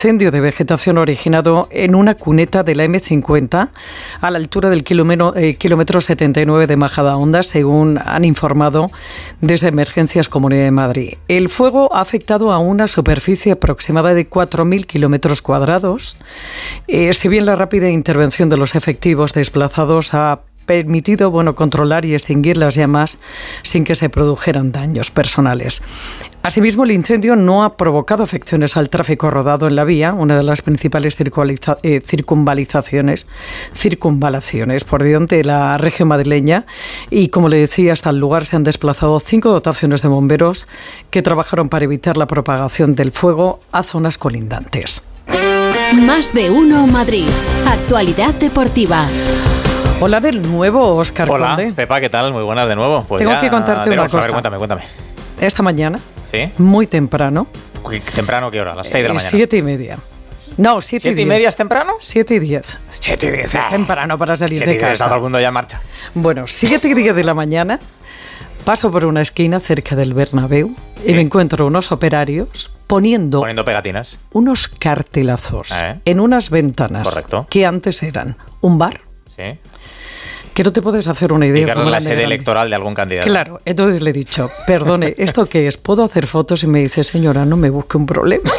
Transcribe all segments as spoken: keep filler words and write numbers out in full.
Incendio de vegetación originado en una cuneta de la eme cincuenta a la altura del kilómetro, eh, kilómetro setenta y nueve de Majadahonda, según han informado desde Emergencias Comunidad de Madrid. El fuego ha afectado a una superficie aproximada de cuatro mil kilómetros cuadrados. Eh, si bien la rápida intervención de los efectivos desplazados ha permitido bueno, controlar y extinguir las llamas sin que se produjeran daños personales. Asimismo, el incendio no ha provocado afecciones al tráfico rodado en la vía, una de las principales circunvaliza- eh, circunvalizaciones, circunvalaciones por delante de la región madrileña. Y como le decía, hasta el lugar se han desplazado cinco dotaciones de bomberos que trabajaron para evitar la propagación del fuego a zonas colindantes. Más de uno Madrid. Actualidad deportiva. Hola de nuevo, Óscar Hola, Conde. Pepa, ¿qué tal? Muy buenas de nuevo. Pues Tengo ya que contarte una tenemos, cosa. A ver, cuéntame, cuéntame. Esta mañana, ¿Sí? muy temprano. ¿Temprano qué hora? ¿A las seis de la eh, mañana? Siete y media. No, siete, ¿Siete y y diez. media es temprano? Siete y diez. Siete y diez es temprano para salir Siete de y diez, está todo casa. el mundo ya en marcha. Bueno, siete y diez de la mañana, paso por una esquina cerca del Bernabéu y Sí. me encuentro unos operarios poniendo, Poniendo pegatinas. unos cartelazos ¿Eh? en unas ventanas Correcto. que antes eran un bar, Sí. que no te puedes hacer una idea. Y que cómo es la eran de sede grande. electoral de algún candidato. Claro, entonces le he dicho, perdone, ¿esto qué es? ¿Puedo hacer fotos? Y me dice, señora, no me busque un problema.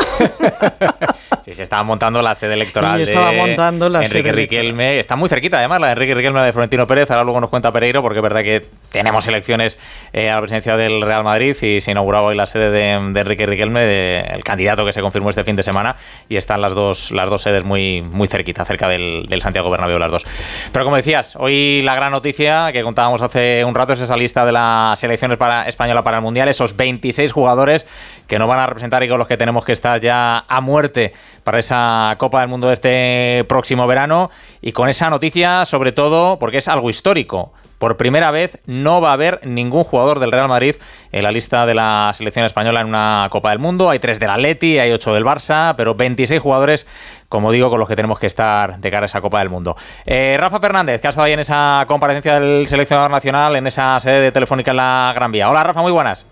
Sí, se estaba montando la sede electoral Y estaba de montando la Enrique sede Riquelme. Está muy cerquita, además, la de Enrique Riquelme, la de Florentino Pérez. Ahora luego nos cuenta Pereiro, porque es verdad que tenemos elecciones eh, a la presidencia del Real Madrid y se inauguraba hoy la sede de, de Enrique Riquelme, de, el candidato que se confirmó este fin de semana, y están las dos, las dos sedes muy, muy cerquita, cerca del, del Santiago Bernabéu, las dos. Pero como decías, hoy la gran noticia que contábamos hace un rato es esa lista de la selección para, española para el Mundial, esos veintiséis jugadores que nos van a representar y con los que tenemos que estar ya a muerte para esa Copa del Mundo de este próximo verano, y con esa noticia sobre todo porque es algo histórico. Por primera vez no va a haber ningún jugador del Real Madrid en la lista de la selección española en una Copa del Mundo. Hay tres del Atleti, hay ocho del Barça, pero veintiséis jugadores, como digo, con los que tenemos que estar de cara a esa Copa del Mundo. Eh, Rafa Fernández, que ha estado ahí en esa comparecencia del seleccionador nacional, en esa sede de Telefónica en la Gran Vía. Hola, Rafa, muy buenas.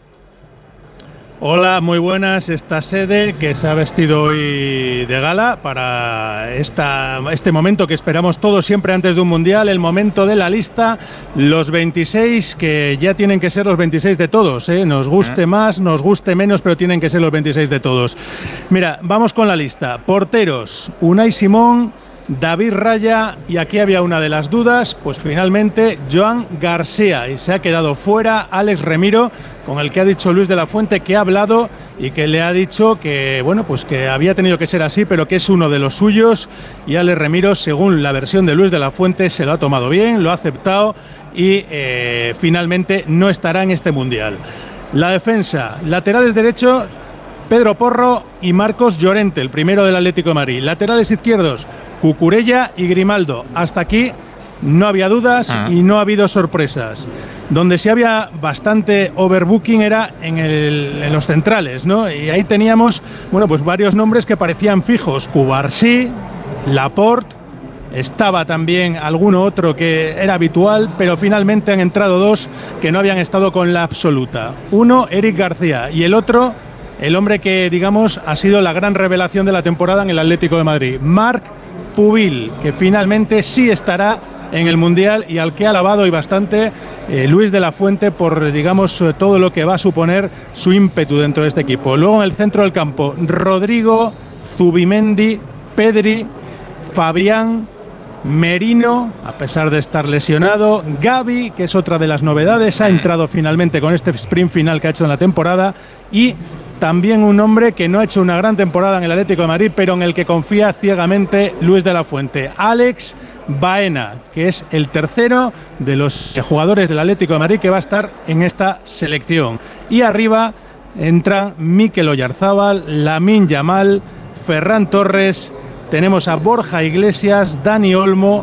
Hola, muy buenas. Esta sede que se ha vestido hoy de gala para esta, este momento que esperamos todos siempre antes de un mundial, el momento de la lista, los veintiséis que ya tienen que ser los veintiséis de todos, ¿eh? Nos guste más, nos guste menos, pero tienen que ser los veintiséis de todos. Mira, vamos con la lista. Porteros, Unai Simón, David Raya, y aquí había una de las dudas, pues finalmente Joan García, y se ha quedado fuera Alex Remiro, con el que ha dicho Luis de la Fuente que ha hablado y que le ha dicho que bueno, pues que había tenido que ser así, pero que es uno de los suyos, y Alex Remiro, según la versión de Luis de la Fuente, se lo ha tomado bien, lo ha aceptado y eh, finalmente no estará en este mundial. La defensa, laterales derechos, Pedro Porro y Marcos Llorente, el primero del Atlético de Madrid. Laterales izquierdos, Cucurella y Grimaldo. Hasta aquí no había dudas ah. y no ha habido sorpresas. Donde sí había bastante overbooking era en, el, en los centrales, ¿no? Y ahí teníamos, bueno, pues varios nombres que parecían fijos. Cubarsí, Laporte, estaba también alguno otro que era habitual, pero finalmente han entrado dos que no habían estado con la absoluta. Uno, Eric García, y el otro, el hombre que, digamos, ha sido la gran revelación de la temporada en el Atlético de Madrid, Marc Pubil, que finalmente sí estará en el Mundial y al que ha alabado y bastante eh, Luis de la Fuente por, digamos, todo lo que va a suponer su ímpetu dentro de este equipo. Luego en el centro del campo, Rodrigo, Zubimendi, Pedri, Fabián, Merino, a pesar de estar lesionado, Gavi, que es otra de las novedades, ha entrado finalmente con este sprint final que ha hecho en la temporada, y también un hombre que no ha hecho una gran temporada en el Atlético de Madrid, pero en el que confía ciegamente Luis de la Fuente, Alex Baena, que es el tercero de los jugadores del Atlético de Madrid que va a estar en esta selección. Y arriba entran Mikel Oyarzábal, Lamine Yamal, Ferran Torres, tenemos a Borja Iglesias, Dani Olmo,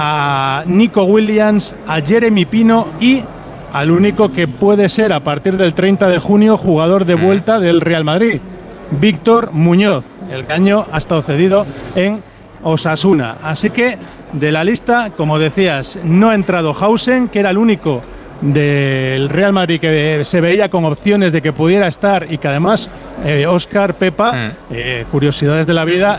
a Nico Williams, a Jeremy Pino y al único que puede ser a partir del treinta de junio jugador de vuelta del Real Madrid, Víctor Muñoz, el que año ha estado cedido en Osasuna. Así que de la lista, como decías, no ha entrado Hausen, que era el único del Real Madrid que se veía con opciones de que pudiera estar y que además eh, Óscar, Pepa, mm. eh, curiosidades de la vida.